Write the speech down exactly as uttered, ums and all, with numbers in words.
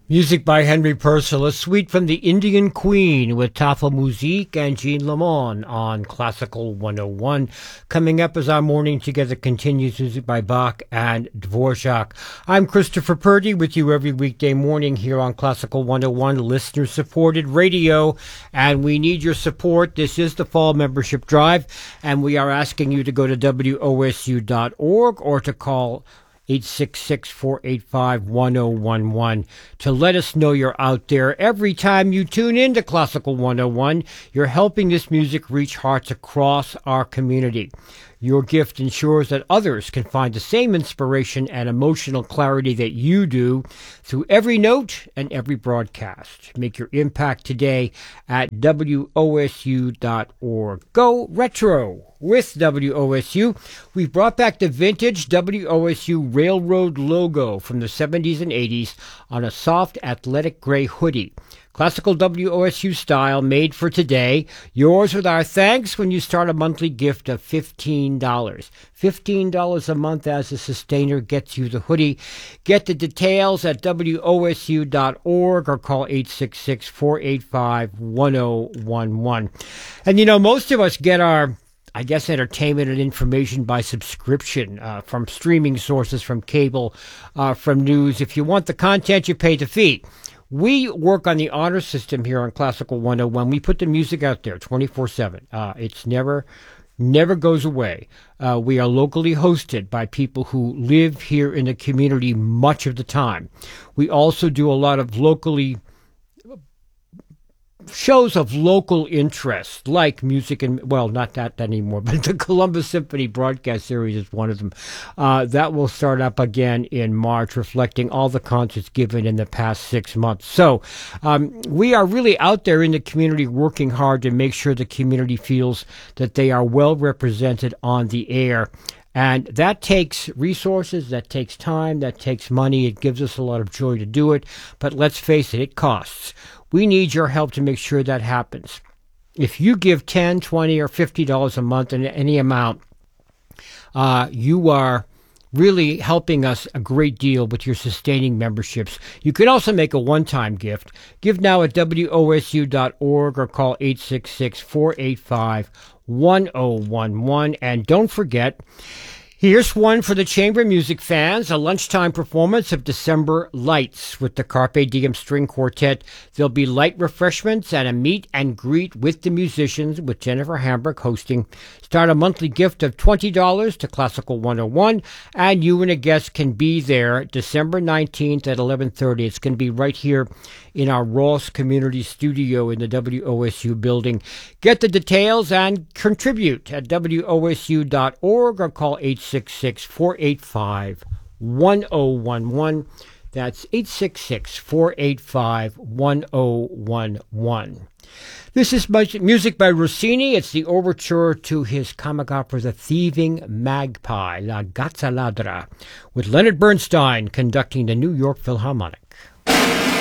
Music by Henry Purcell, a suite from the Indian Queen with Tafa Musique and Jean Lamont on Classical one oh one. Coming up as our morning together continues, music by Bach and Dvorak. I'm Christopher Purdy with you every weekday morning here on Classical one oh one, listener-supported radio, and we need your support. This is the fall membership drive, and we are asking you to go to W O S U dot org or to call eight six six, four eight five, one oh one one to let us know you're out there. Every time you tune in to Classical one oh one, you're helping this music reach hearts across our community. Your gift ensures that others can find the same inspiration and emotional clarity that you do through every note and every broadcast. Make your impact today at W O S U dot org. Go retro with W O S U. We've brought back the vintage W O S U Railroad logo from the seventies and eighties on a soft athletic gray hoodie. Classical W O S U style, made for today. Yours with our thanks when you start a monthly gift of fifteen dollars. fifteen dollars a month as a sustainer gets you the hoodie. Get the details at W O S U dot org or call eight six six, four eight five, one oh one one. And you know, most of us get our I guess entertainment and information by subscription, uh, from streaming sources, from cable, uh, from news. If you want the content, you pay the fee. We work on the honor system here on Classical one oh one. We put the music out there twenty-four seven. Uh, it's never, never goes away. Uh, we are locally hosted by people who live here in the community much of the time. We also do a lot of locally shows of local interest, like music and, well, not that anymore, but the Columbus Symphony broadcast series is one of them. Uh, that will start up again in March, reflecting all the concerts given in the past six months. So um, we are really out there in the community working hard to make sure the community feels that they are well represented on the air. And that takes resources, that takes time, that takes money. It gives us a lot of joy to do it. But let's face it, it costs. We need your help to make sure that happens. If you give ten dollars, twenty dollars, or fifty dollars a month in any amount, uh, you are really helping us a great deal with your sustaining memberships. You can also make a one-time gift. Give now at W O S U dot org or call eight six six, four eight five, one oh one one. And don't forget, here's one for the chamber music fans, a lunchtime performance of December Lights with the Carpe Diem String Quartet. There'll be light refreshments and a meet and greet with the musicians, with Jennifer Hamburg hosting. Start a monthly gift of twenty dollars to Classical one oh one, and you and a guest can be there December nineteenth at eleven thirty. It's going to be right here in our Ross Community Studio in the W O S U building. Get the details and contribute at W O S U dot org or call eight six six, four eight five, one oh one one. That's eight six six, four eight five, one oh one one. This is music by Rossini. It's the overture to his comic opera, The Thieving Magpie, La Gazza Ladra, with Leonard Bernstein conducting the New York Philharmonic.